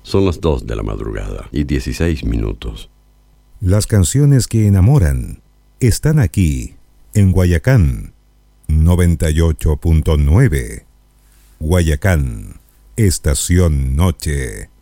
Son las 2 de la madrugada y 16 minutos. Las canciones que enamoran están aquí, en Guayacán 98.9. Guayacán, Estación Noche.